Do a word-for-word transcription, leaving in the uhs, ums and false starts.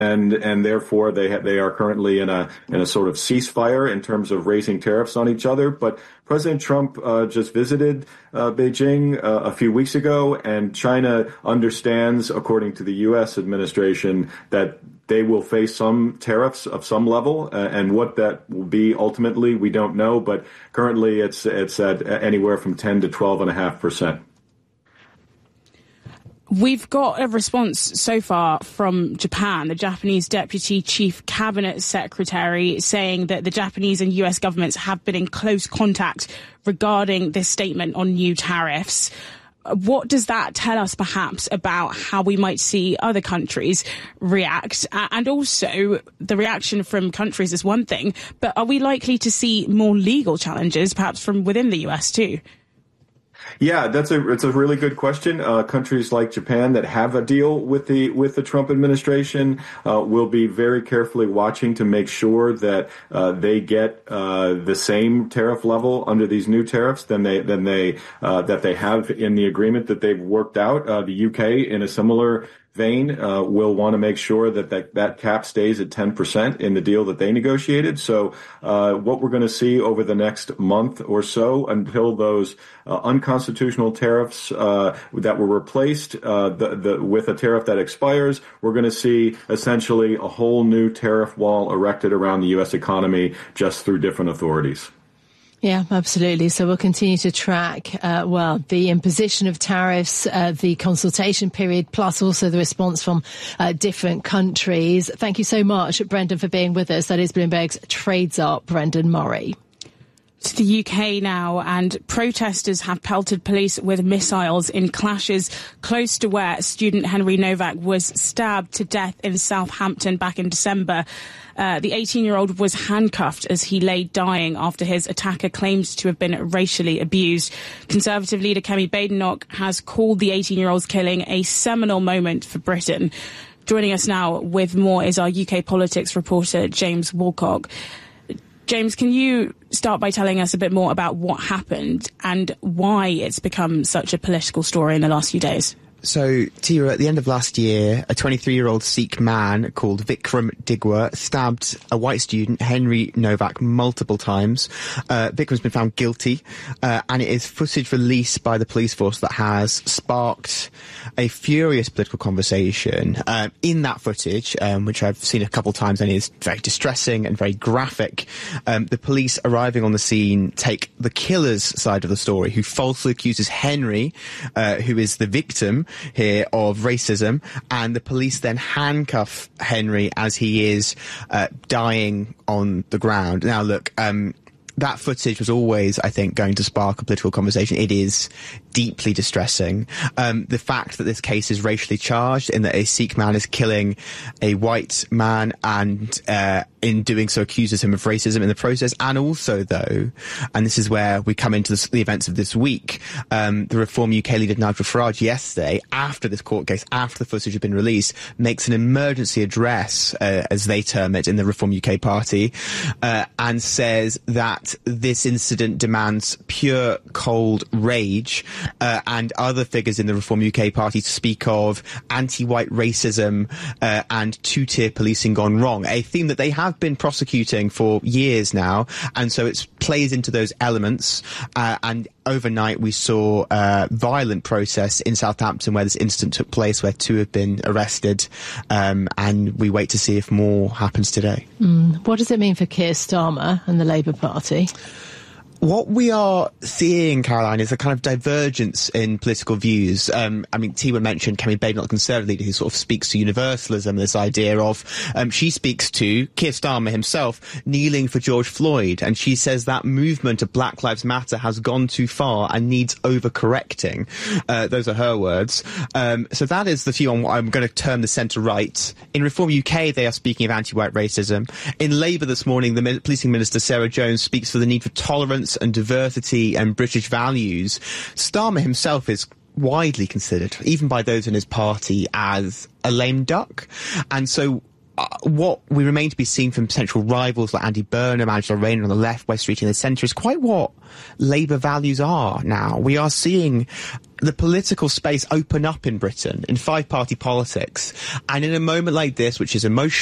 And and therefore they ha- they are currently in a in a sort of ceasefire in terms of raising tariffs on each other. But President Trump uh, just visited uh, Beijing uh, a few weeks ago, and China understands, according to the U S administration, that they will face some tariffs of some level, uh, and what that will be ultimately, we don't know. But currently, it's it's at anywhere from ten to twelve and a half percent. We've got a response so far from Japan, the Japanese Deputy Chief Cabinet Secretary, saying that the Japanese and U S governments have been in close contact regarding this statement on new tariffs. What does that tell us, perhaps, about how we might see other countries react? And also, the reaction from countries is one thing, but are we likely to see more legal challenges, perhaps from within the U S too? Yeah, that's a it's a really good question. Uh, countries like Japan that have a deal with the with the Trump administration uh, will be very carefully watching to make sure that uh, they get uh, the same tariff level under these new tariffs than they than they uh, that they have in the agreement that they've worked out. Uh, the U K, in a similar vein, uh, will want to make sure that, that that cap stays at ten percent in the deal that they negotiated. So uh, what we're going to see over the next month or so, until those uh, unconstitutional tariffs uh, that were replaced uh, the, the, with a tariff that expires, we're going to see essentially a whole new tariff wall erected around the U S economy just through different authorities. Yeah, absolutely. So we'll continue to track, uh, well, the imposition of tariffs, uh, the consultation period, plus also the response from uh, different countries. Thank you so much, Brendan, for being with us. That is Bloomberg's Trades Up, Brendan Murray. To the U K now, and protesters have pelted police with missiles in clashes close to where student Henry Novak was stabbed to death in Southampton back in December. Uh, the eighteen-year-old was handcuffed as he lay dying after his attacker claimed to have been racially abused. Conservative leader Kemi Badenoch has called the eighteen-year-old's killing a seminal moment for Britain. Joining us now with more is our U K politics reporter, James Woolcock. James, can you start by telling us a bit more about what happened and why it's become such a political story in the last few days? So, Tia, at the end of last year, a twenty-three-year-old Sikh man called Vikram Digwa stabbed a white student, Henry Novak, multiple times. Uh, Vikram's been found guilty, uh, and it is footage released by the police force that has sparked a furious political conversation. Uh, in that footage, um, which I've seen a couple times and is very distressing and very graphic, um, the police arriving on the scene take the killer's side of the story, who falsely accuses Henry, uh, who is the victim here, of racism, and the police then handcuff Henry as he is uh, dying on the ground. Now, look, um, that footage was always, I think, going to spark a political conversation. It is deeply distressing. Um, the fact that this case is racially charged, in that a Sikh man is killing a white man and uh, in doing so accuses him of racism in the process. And also, though, and this is where we come into the, the events of this week, um, the Reform U K leader Nigel Farage yesterday, after this court case, after the footage had been released, makes an emergency address, uh, as they term it in the Reform U K party, uh, and says that this incident demands pure, cold rage. Uh, and other figures in the Reform U K party to speak of anti-white racism uh, and two-tier policing gone wrong, a theme that they have been prosecuting for years now, and so it plays into those elements. Uh, and overnight we saw uh, violent protests in Southampton where this incident took place, where two have been arrested, um, and we wait to see if more happens today. Mm. What does it mean for Keir Starmer and the Labour Party? What we are seeing, Caroline, is a kind of divergence in political views. Um, I mean, Tiwa mentioned Kemi Badenoch, the Conservative leader, who sort of speaks to universalism, this idea of, um, she speaks to Keir Starmer himself kneeling for George Floyd, and she says that movement of Black Lives Matter has gone too far and needs overcorrecting. Uh, those are her words. Um, so that is the view on what I'm going to term the centre-right. In Reform U K, they are speaking of anti-white racism. In Labour this morning, the Policing Minister, Sarah Jones, speaks for the need for tolerance and diversity and British values. Starmer himself is widely considered, even by those in his party, as a lame duck. And so uh, what we remain to be seen from potential rivals like Andy Burnham, Angela Rayner on the left, Wes Streeting in the centre, is quite what Labour values are now. We are seeing the political space open up in Britain, in five-party politics. And in a moment like this, which is emotional,